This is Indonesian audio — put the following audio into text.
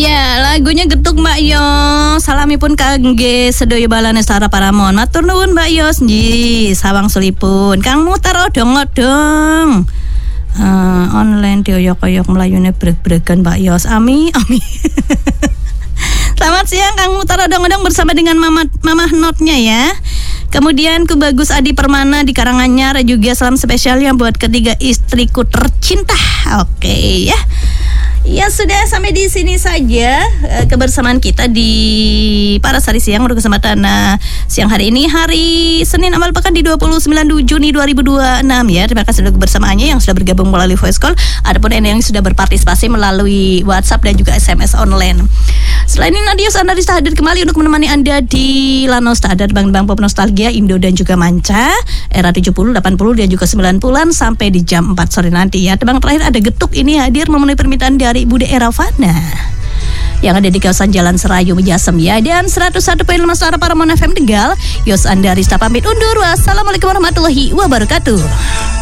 Ya, lagunya getuk Mbak Yos. Salamipun kangge sedaya balane Sara Paramon. Matur nuwun Mbak Yos nggih, sawang selipun. Kang mutar odong-odong. Online dioyok-oyok melayune breg-bregan Mbak Yos. Ami. Selamat siang Kang mutar odong-odong bersama dengan Mamah Notnya ya. Kemudian ku Bagus Adi Permana di Karanganyar juga salam spesial yang buat ketiga istriku tercinta. Oke ya. Ya sudah sampai di sini saja kebersamaan kita di Parasari Siang untuk kesempatan siang hari ini, hari Senin awal pekan di 29 Juni 2026 ya. Terima kasih sudah kebersamaannya yang sudah bergabung melalui voice call, adapun yang sudah berpartisipasi melalui WhatsApp dan juga SMS online. Selain ini Nadia Sanarista hadir kembali untuk menemani Anda di Lanostada, Bang Pop Nostalgia, Indo dan juga Manca, era 70, 80 dan juga 90-an sampai di jam 4 sore nanti ya. Tebang terakhir ada Getuk ini hadir memenuhi permintaan dari Bude Eravana yang ada di kawasan Jalan Serayu Mejasem ya. Dan 101.5 Suara Paramon FM Tegal. Yos Andarista pamit undur. Wassalamualaikum warahmatullahi wabarakatuh.